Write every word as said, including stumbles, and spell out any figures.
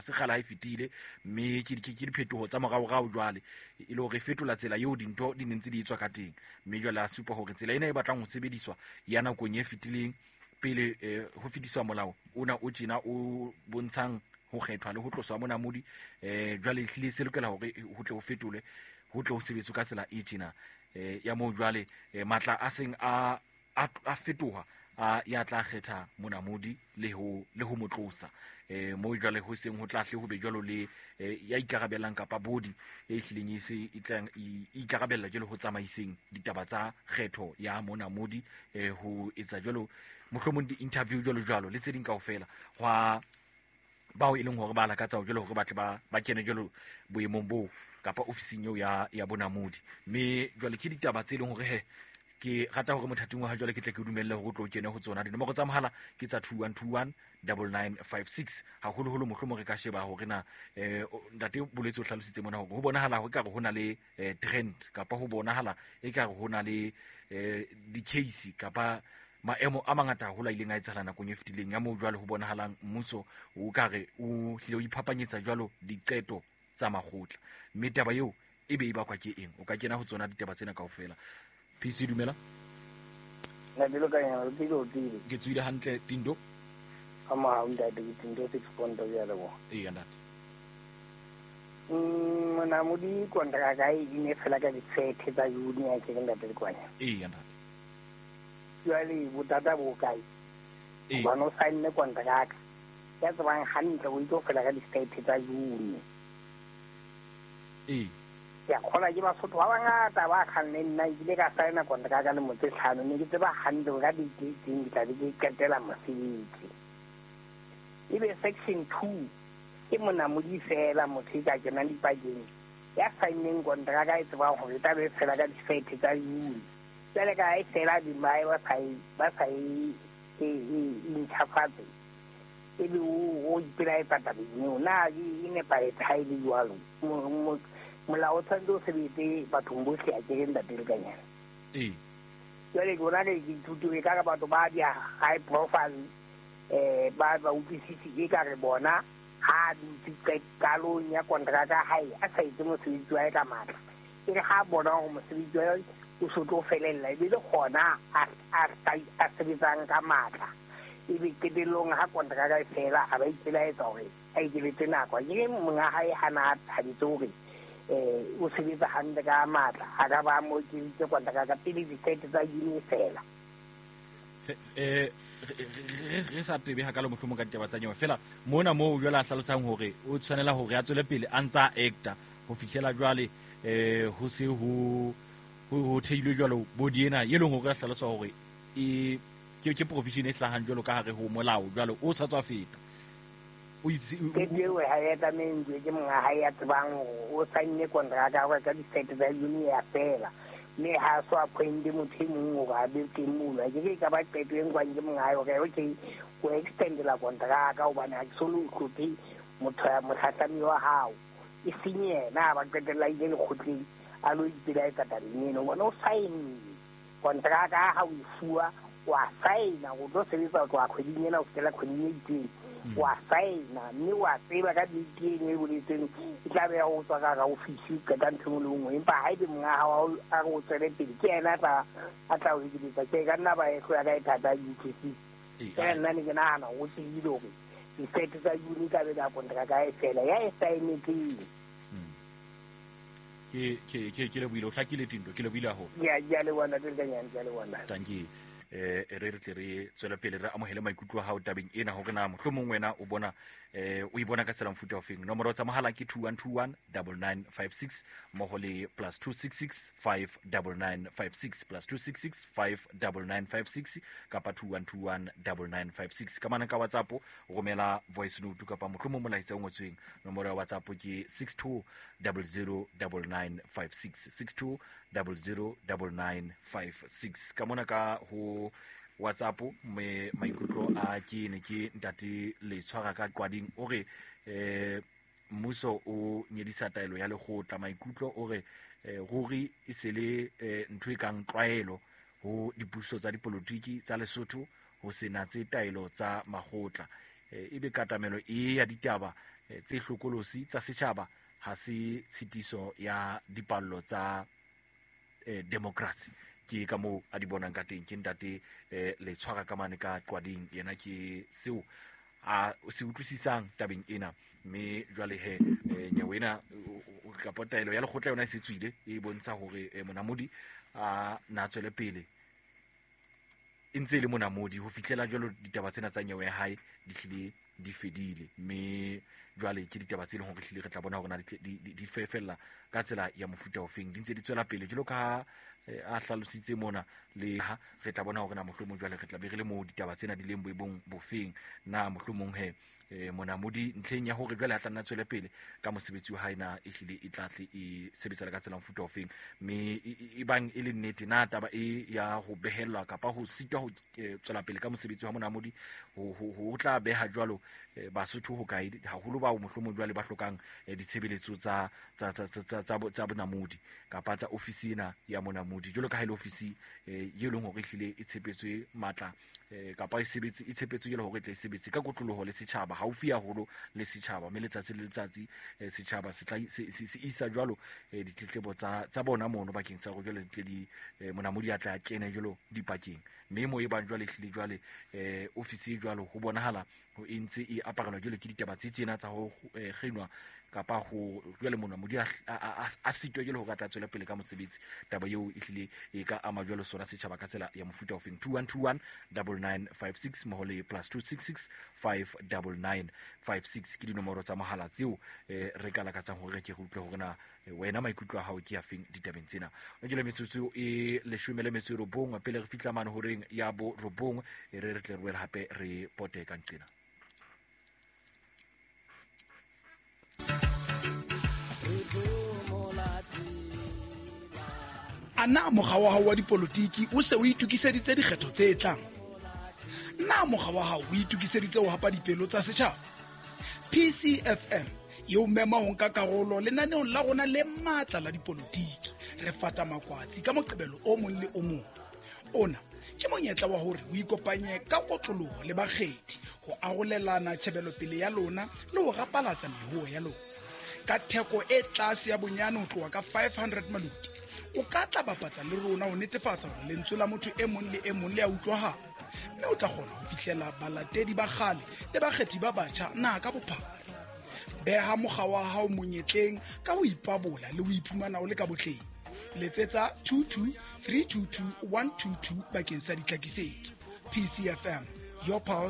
ha se kgala ha e fetile mme ke ke diphetogo tsa moraorao jwale e le hore fetola tsela eo dintho di nentse di etswa ka teng mme jwale a supa hore tsela ena e batlang ho sebediswa ya nakong e fetileng pele ho fetiswa molao ona o tjena o bontshang ho kgethwa le ho tloswa mona modi eh jwale hlile se lokela hore ho tle ho fetole ho tle ho sebetswe ka tsela e tjena eh ya mo jwale matla a seng a a fetoha a ya tla kgetha mona modi le ho le ho motlosa eh mo jwale ho seng ho tla hle ho be jwalo le ya ikarabelang kapa bodi e hlileng e se itlang ikarabella jwalo ho tsamaiseng ditaba tsa kgetho ya mona modi eh ho etsa jwalo mohlomong di interview jwalo jwalo le tse ding kaofela wa bao e leng hore ba la ka tsa jwalo hore ba tle ba ba kene jwalo boemong bo kapa ofising eo ya ya bonamodi mme jwale ke ditaba tse leng hore he ke rata hore mothating wa ha jwale ke tle ke dumelle hore o tlo kene ho tsona dinomoro tsa mohala ke tsa two one two one nine nine five six ha holo holo mohlomong re ka sheba hore na eh ntate boletse o hlalositse mona hore ho bonahala ho ka re hona le trend kapa ho bonahala e ka re hona le eh di case kapa maemo a mangata ho la ileng a etsahala nakong e fetileng ya mo jwale ho bonahalang mmuso o ka re o hlile o iphapanyetsa jwalo diqeto tsa makgotla mme taba eo e be e bakwa ke eng o ka kena ho tsona ditaba tsena kaofela P C dumela la dilo ka ya re dilo dilo ke tswile hantle tindo ama unda de tindo six point zero ya lebo e ya ndati mm mona modi kontra ga e ne fela ka ditsethe tsa yuni ya ke nda tele kwanya e ya ndati jwale botata bo kae e ba no sign ne contract ya tsebang hantle o itlo fela ka ditsethe tsa yuni e ya khona ke ba sotho ba bangata ba khanne nna ile ka signa contract ka le motse tlhano ne ke tseba hantle ka di ding ka di ketela mosebetsi ibe section two ke mona modi fela motho ka kena di pageng ya signing contract ka itse ba ho eta be fela ka ditsethe tsa yuni tsela ka e fela di mai ba sai ba sai e in chafate e le o ipela e pata di na di ine pa e thai di jwalo mo molao tsando se bete batho bohle a ke nda tele kanya e jwale go na le dithuto e ka ka batho ba dia high profile eh ba ba utlwisisi e ka re bona ha di tsekalong ya contract ha a sa itse mo sebetsi wa ka matla e re ha bona go mo sebetsi wa o so tlo felella e le gona a a a sebetsang ka matla e be ke dilong ha contract e fela a ba itsela e tsore a ikiletse nako ke monga hae hana ha ditore eh o sebetsa hande ka matla ha ka ba mo ke itse contract ka pele di set tsa yini fela eh re sa tebe ha ka le mohlomong ka ditaba tsa nyewe fela mona mo jwale a hlalosang hore o tshwanela hore a tswele pele a ntsa actor ho fihlela jwale eh ho se ho ho theilwe jwalo bodi ena ye leng hore a hlalosa hore e ke ke provision e hlahang jwalo ka hare ho molao jwalo o tshatswa feta o itse ke diewe ha ya tamenje ke monga ha ya tsebang o sign contract ka ka di set tsa yini ya fela me ha so appoint motho mongwe ga be ke molo ke ka ba qetweng kwa nje monga yo ka okay go extend la contract ka o bana absolutely motho ya motlhatlami wa hao e sinye na ba qetela ile le khotling a lo itela e ka no bona o sign contract ha o fuwa wa sign go tlo sebetsa go a kgweding ena o fela kgweding e itseng wa signa ni wa tseba ka diteng e boletseng e tla be go tswa ka ga ofisi ka tantho le ngwe empa ha ebe monga ha a go tsere pele ke ena tla a tla o ditsa ke ka nna ba e go ya ka ithata di tsi ke nna ni ke nana o tsi dilo ke di set tsa yuni ka be ka kontra ka e fela ya e sign ke ke ke ke ke le buile o hlakile tindo ke le buile ho ya ya le wana le ganyane ya le wana tanki eh re re tle re tswela pele re amohele maikutlo a hao tabeng ena hore na mohlomong wena o bona eh o ibona ka tsela mfuta ofeng nomoro tsa mohala ke two one two one nine nine five six moho le plus two six six five nine nine five six plus two six six five nine nine five six kapa two one two one nine nine five six ka mana ka WhatsApp romela voice note kapa mohlomong molaetsa o ngotsweng nomoro ya WhatsApp ke six two zero zero nine nine five six six two zero zero nine nine five six ka mona ka ho WhatsApp me maikutlo a ke ne ke ntate le tshwara ka qwading o re eh mmuso o nyedisa taelo ya lekgotla maikutlo o re ruri e sele ntwe kang tlwaelo ho dipuso tsa dipolotiki tsa Lesotho ho sena tse taelo tsa magotla e be katamelo e ya ditaba tse hlokolosi tsa setjhaba ha se tshitiso ya dipallo tsa eh, democracy. Ke ka moo a di bonang ka teng ke ntate eh, le tshwara ka mane ka qwading yena ke seo a se utlwisisang tabeng ena mme jwale he eh, nyawena ka potaelo ya lekgotla yona e se tswile e bontsha hore eh, monamodi a na tswele pele e ntse le monamodi ho fihlela jwalo ditaba tsena tsa nyawe ya hae di hlile di fedile mme jwale ke ditaba tse leng hore hlile re tla bona hore na di di fefella ka tsela ya mofuta ofeng di ntse di tswela pele jalo ka a hlalositse mona le ha re tla bona hore na mohlomong jwale re tla be re le mo ditaba tsena di leng boebong bofeng na mohlomong he eh, monamodi ntlheng ya hore jwale a tla nna tswele pele ka mosebetsi wa hae na e hlile e tlatle e sebetsa le ka tsela mofuta ofeng mme e bang e le nnete na taba e ya ho behellwa kapa ho sitwa ho tswela pele ka mosebetsi wa monamodi ho ho tla beha jwalo Basotho ho kae haholo ba mohlomong jwale ba hlokang ditshebeletso tsa tsa tsa tsa tsa bonamodi kapa tsa ofisi ena ya monamodi jwalo ka ha ile ofisi e leng hore hlile e tshepetswe matla kapa e sebetse e tshepetswe jwalo hore tle e sebetse ka kotloloho le setjhaba haufi haholo le setjhaba mme letsatsi le letsatsi setjhaba se tla se isa jwalo ditletlebo tsa tsa bona mono bakeng tsa go jwale tle di monamodi a tla kena jwalo dipakeng mme mo e bang jwale hlile jwale ofisi jwalo ho bonahala ho entse e aparelwa jwalo ke ditaba tse tsena tsa ho kginwa kapa ho jwale monamodi a sitwa jwalo ho ka tswela pele ka mosebetsi taba eo e hlile e ka ama jwalo sona setjhaba ka tsela ya mofuta ofeng two one two one nine nine five six mohole plus two six six five nine nine five six ke dinomoro tsa mohala tseo re ka lakatsang hore ke re utlwe hore na wena maikutlo a hao ke ya feng ditabeng tsena o jele metsotso e leshome le metso robong pele re fitla mane horeng ya bo robong e re re tle re hape re pote ka nqena ana mogwa wa hao wa dipolotiki o se o itukiseditse dikgetho tse tlang na mogwa wa hao o itukiseditse ho hapa dipelo tsa setjhaba P C F M yo mema ho nka karolo lenaneong la rona le matla la dipolotiki re fata makwatsi ka moqebelo o mong le o mong ona ke monyetla wa hore o ikopanye ka kotloloho le bakgethi ho arolelana tshebelo pele ya lona le ho rapalatsa mehuo ya lona ka theko e tlase ya bonyane ho tloha ka five hundred maluti o ka tla bapatsa le rona ho netefatsa hore lentswe la motho e mong le e mong le a utlwahala mme o tla kgona ho fihlela balatedi ba kgale le bakgethi ba batjha na ka bophara beha mokgwa wa hao monyetleng ka ho ipabola le ho iphumana o le ka botleng letsetsa two two three two two one two two bakeng sa ditlhakisetso P C F M your power